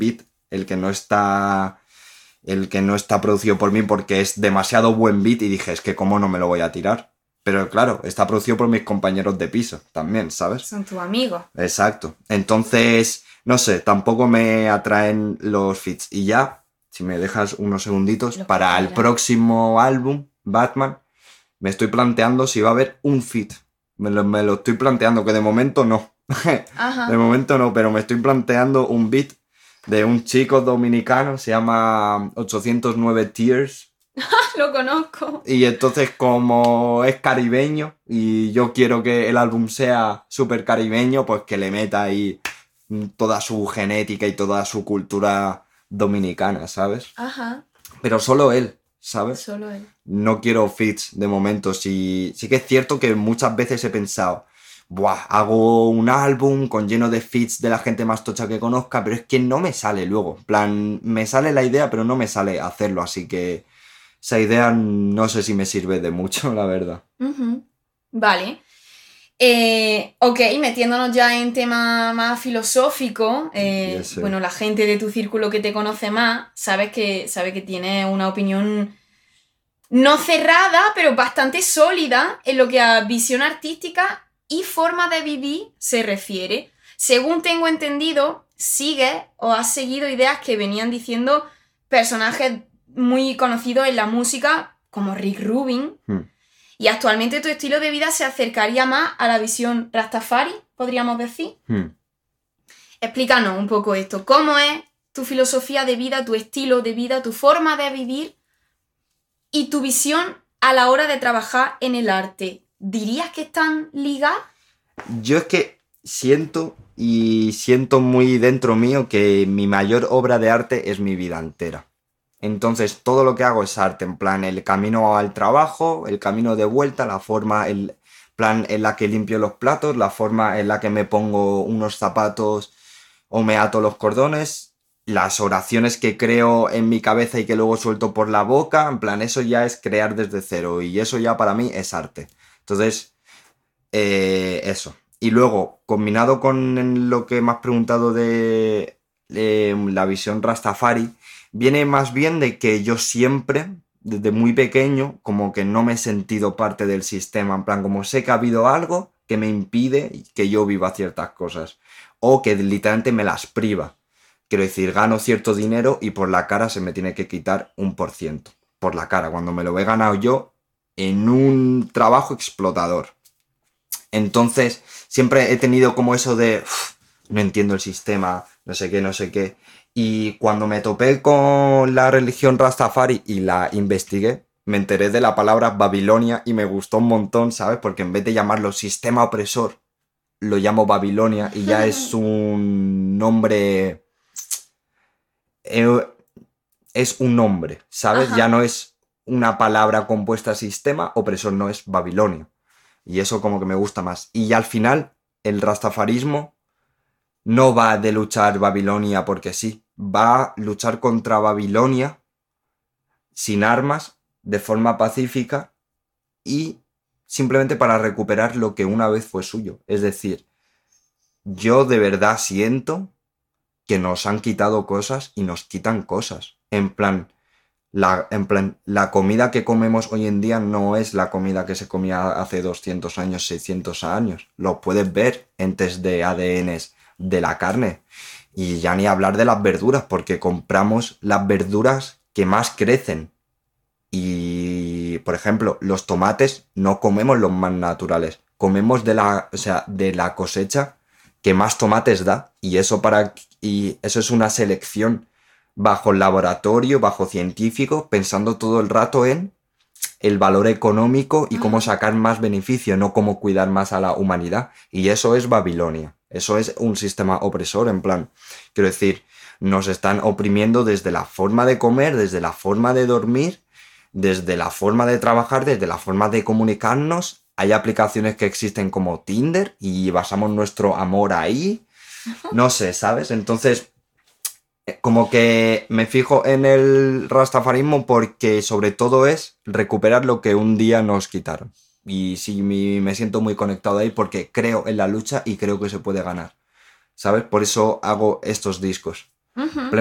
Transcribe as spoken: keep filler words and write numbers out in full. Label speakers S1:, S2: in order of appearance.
S1: beat, el que no está... el que no está producido por mí porque es demasiado buen beat y dije, es que cómo no me lo voy a tirar. Pero claro, está producido por mis compañeros de piso también, ¿sabes?
S2: Son tus amigos.
S1: Exacto. Entonces, no sé, tampoco me atraen los feats. Y ya, si me dejas unos segunditos,
S2: Lo que
S1: para el
S2: quieras.
S1: próximo álbum, Batman, me estoy planteando si va a haber un feat. Me lo, me lo estoy planteando, que de momento no.
S2: Ajá.
S1: De momento no, pero me estoy planteando un beat de un chico dominicano, se llama ochocientos nueve Tears.
S2: Lo conozco.
S1: Y entonces, como es caribeño y yo quiero que el álbum sea súper caribeño, pues que le meta ahí toda su genética y toda su cultura dominicana, ¿sabes?
S2: Ajá.
S1: Pero solo él, ¿sabes?
S2: Solo él.
S1: No quiero feats de momento. Sí, sí que es cierto que muchas veces he pensado, buah, hago un álbum con lleno de feats de la gente más tocha que conozca, pero es que no me sale luego. En plan, me sale la idea, pero no me sale hacerlo, así que esa idea no sé si me sirve de mucho, la verdad.
S2: Uh-huh. Vale. Eh, ok, metiéndonos ya en tema más filosófico, eh,
S1: Ya sé.
S2: bueno, la gente de tu círculo que te conoce más, sabes que, sabe que tienes una opinión no cerrada, pero bastante sólida en lo que a visión artística y forma de vivir se refiere. Según tengo entendido, sigues o has seguido ideas que venían diciendo personajes muy conocidos en la música, como Rick Rubin,
S1: Hmm.
S2: y actualmente tu estilo de vida se acercaría más a la visión Rastafari, podríamos decir.
S1: Hmm.
S2: Explícanos un poco esto. ¿Cómo es tu filosofía de vida, tu estilo de vida, tu forma de vivir y tu visión a la hora de trabajar en el arte? ¿Dirías que están ligadas?
S1: Yo es que siento y siento muy dentro mío que mi mayor obra de arte es mi vida entera. Entonces todo lo que hago es arte, en plan el camino al trabajo, el camino de vuelta, la forma, el plan en la que limpio los platos, la forma en la que me pongo unos zapatos o me ato los cordones, las oraciones que creo en mi cabeza y que luego suelto por la boca, en plan eso ya es crear desde cero y eso ya para mí es arte. Entonces, eh, eso. Y luego, combinado con lo que me has preguntado de eh, la visión Rastafari, viene más bien de que yo siempre, desde muy pequeño, como que no me he sentido parte del sistema. En plan, como sé que ha habido algo que me impide que yo viva ciertas cosas. O que literalmente me las priva. Quiero decir, gano cierto dinero y por la cara se me tiene que quitar un por ciento. Por la cara, cuando me lo he ganado yo en un trabajo explotador. Entonces, siempre he tenido como eso de, uff, no entiendo el sistema, no sé qué, no sé qué. Y cuando me topé con la religión Rastafari y la investigué, me enteré de la palabra Babilonia y me gustó un montón, ¿sabes? Porque en vez de llamarlo sistema opresor, lo llamo Babilonia y ya es un nombre... Eh, es un nombre, ¿sabes?
S2: Ajá.
S1: Ya no es una palabra compuesta sistema, opresor no es Babilonia. Y eso como que me gusta más. Y al final, el rastafarismo no va de luchar Babilonia porque sí. Va a luchar contra Babilonia sin armas, de forma pacífica y simplemente para recuperar lo que una vez fue suyo. Es decir, yo de verdad siento que nos han quitado cosas y nos quitan cosas. En plan... La, en plan, la comida que comemos hoy en día no es la comida que se comía hace doscientos años, seiscientos años. Lo puedes ver en test de A D N de la carne. Y ya ni hablar de las verduras, porque compramos las verduras que más crecen. Y, por ejemplo, los tomates no comemos los más naturales. Comemos de la, o sea, de la cosecha que más tomates da. Y eso, para, y eso es una selección bajo el laboratorio, bajo científico, pensando todo el rato en el valor económico y cómo sacar más beneficio, no cómo cuidar más a la humanidad. Y eso es Babilonia. Eso es un sistema opresor, en plan. Quiero decir, nos están oprimiendo desde la forma de comer, desde la forma de dormir, desde la forma de trabajar, desde la forma de comunicarnos. Hay aplicaciones que existen como Tinder y basamos nuestro amor ahí. No sé, ¿sabes? Entonces... como que me fijo en el rastafarismo porque sobre todo es recuperar lo que un día nos quitaron. Y sí, me siento muy conectado ahí porque creo en la lucha y creo que se puede ganar. ¿Sabes? Por eso hago estos discos.
S2: Ujú.